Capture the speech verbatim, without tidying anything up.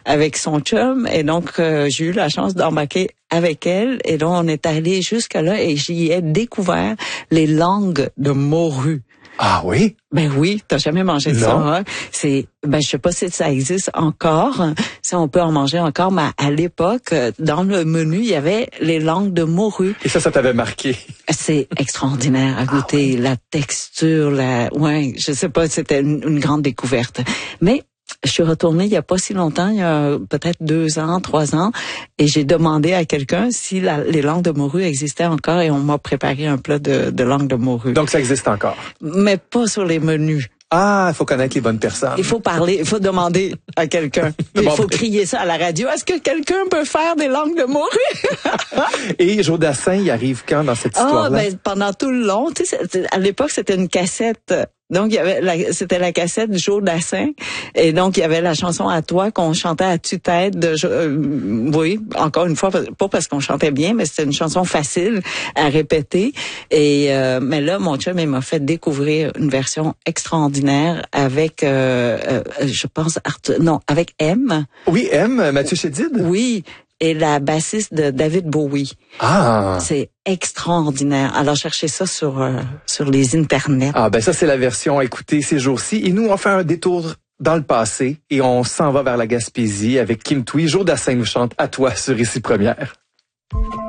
avec son chum. Et donc, euh, j'ai eu la chance d'embarquer avec elle. Et donc, on est allé jusqu'à là et j'y ai découvert les langues de morue. Ah oui? Ben oui, t'as jamais mangé de Non. ça, hein? C'est, ben je sais pas si ça existe encore, si on peut en manger encore, mais à l'époque, dans le menu, il y avait les langues de morue. Et ça, ça t'avait marqué? C'est extraordinaire à goûter, Ah oui? la texture, la, ouais, je sais pas, c'était une, une grande découverte. Mais je suis retournée il y a pas si longtemps, il y a peut-être deux ans, trois ans, et j'ai demandé à quelqu'un si la, les langues de morue existaient encore et on m'a préparé un plat de, de langue de morue. Donc ça existe encore? Mais pas sur les menus. Ah, il faut connaître les bonnes personnes. Il faut parler, il faut demander à quelqu'un. Il faut crier ça à la radio. Est-ce que quelqu'un peut faire des langues de morue? Et Joe Dassin, il arrive quand dans cette histoire-là? Ah, ben, pendant tout le long, tu sais, à l'époque, c'était une cassette. Donc, il y avait la, c'était la cassette Joe Dassin. Et donc, il y avait la chanson À toi qu'on chantait à tue-tête de, euh, oui, encore une fois, pas parce qu'on chantait bien, mais c'était une chanson facile à répéter. Et, euh, mais là, mon chum, il m'a fait découvrir une version extraordinaire avec, euh, euh, je pense, Arthur, non, avec M. Oui, M, Mathieu Chédid? Oui. Et la bassiste de David Bowie. Ah! C'est extraordinaire. Alors, cherchez ça sur euh, sur les internets. Ah, ben ça, c'est la version à écouter ces jours-ci. Et nous, on fait un détour dans le passé et on s'en va vers la Gaspésie avec Kim Thuy. Joe Dassin nous chante À toi sur Ici Première.